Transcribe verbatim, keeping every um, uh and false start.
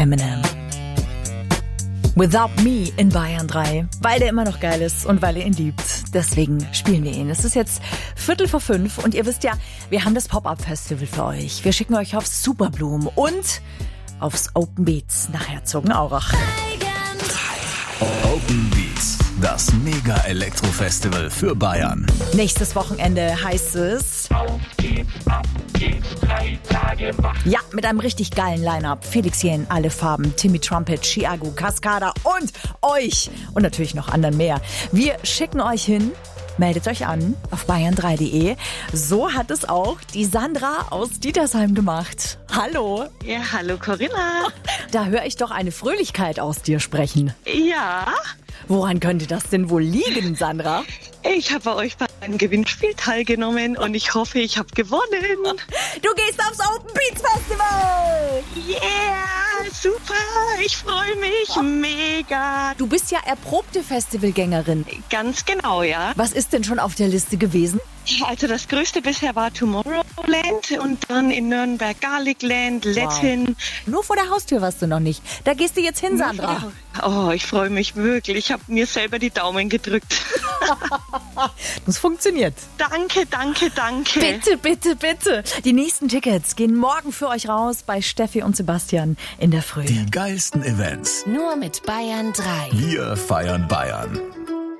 Eminem. Without Me in Bayern drei, weil der immer noch geil ist und weil ihr ihn liebt. Deswegen spielen wir ihn. Es ist jetzt Viertel vor fünf und ihr wisst ja, wir haben das Pop-Up-Festival für euch. Wir schicken euch aufs Superblumen und aufs Open Beats nach Herzogenaurach. Open Beats, das Mega-Elektro-Festival für Bayern. Nächstes Wochenende heißt es... Ja, mit einem richtig geilen Line-Up. Felix Jähn, alle Farben, Timmy Trumpet, Chiago, Cascada und euch. Und natürlich noch anderen mehr. Wir schicken euch hin. Meldet euch an auf bayern drei punkt de. So hat es auch die Sandra aus Dietersheim gemacht. Hallo. Ja, hallo Corinna. Da höre ich doch eine Fröhlichkeit aus dir sprechen. Ja. Woran könnte das denn wohl liegen, Sandra? Ich habe bei euch bei einem Gewinnspiel teilgenommen und ich hoffe, ich habe gewonnen. Du gehst aufs Open Beats Festival! Yeah, super, ich freue mich, mega. Du bist ja erprobte Festivalgängerin. Ganz genau, ja. Was ist denn schon auf der Liste gewesen? Also das größte bisher war Tomorrowland und dann in Nürnberg Garlicland, Lettin. Wow. Nur vor der Haustür warst du noch nicht. Da gehst du jetzt hin, Sandra. Oh, ich freue mich wirklich. Ich habe mir selber die Daumen gedrückt. Das funktioniert. Danke, danke, danke. Bitte, bitte, bitte. Die nächsten Tickets gehen morgen für euch raus bei Steffi und Sebastian in der Früh. Die geilsten Events. Nur mit Bayern drei. Wir feiern Bayern.